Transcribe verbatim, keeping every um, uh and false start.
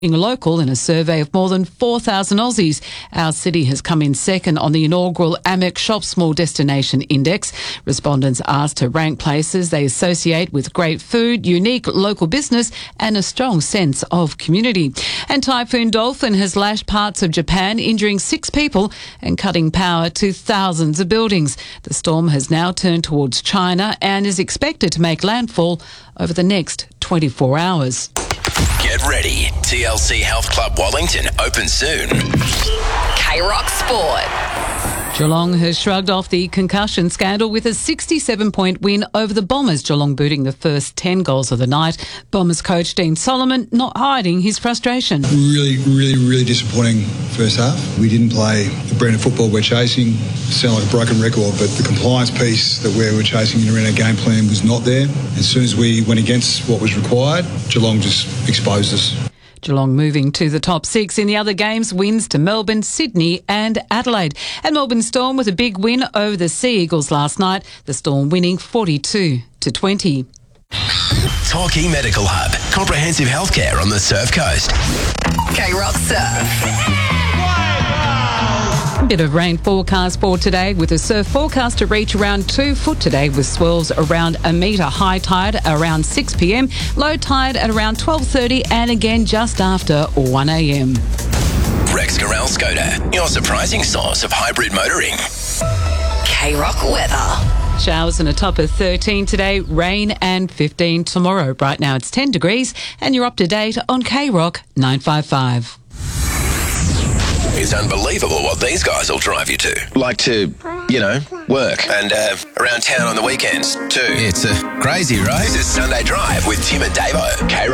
Being local in a survey of more than four thousand Aussies, our city has come in second on the inaugural A M E C Shop Small Destination Index. Respondents asked to rank places they associate with great food, unique local business and a strong sense of community. And Typhoon Dolphin has lashed parts of Japan, injuring six people and cutting power to thousands of buildings. The storm has now turned towards China and is expected to make landfall over the next twenty-four hours. Get ready. T L C Health Club Wellington open soon. K-Rock Sport. Geelong has shrugged off the concussion scandal with a sixty-seven point win over the Bombers, Geelong booting the first ten goals of the night. Bombers coach Dean Solomon not hiding his frustration. Really, really, really disappointing first half. We didn't play the brand of football we're chasing. Sound like a broken record, but the compliance piece that we were chasing around our game plan was not there. As soon as we went against what was required, Geelong just exposed us. Geelong moving to the top six. In the other games, wins to Melbourne, Sydney and Adelaide. And Melbourne Storm with a big win over the Sea Eagles last night. The Storm winning forty-two to twenty. Torquay Medical Hub. Comprehensive healthcare on the Surf Coast. K-Rock Surf. A bit of rain forecast for today with a surf forecast to reach around two foot today with swells around a metre. High tide around six p.m, low tide at around twelve thirty and again just after one a.m. Rex Corral Skoda, your surprising source of hybrid motoring. K-Rock weather. Showers and a top of thirteen today, rain and fifteen tomorrow. Right now it's ten degrees and you're up to date on K-Rock nine fifty-five. It's unbelievable what these guys will drive you to. Like to, you know, work. And uh, around town on the weekends, too. It's uh, crazy, right? This is Sunday Drive with Tim and Davo. K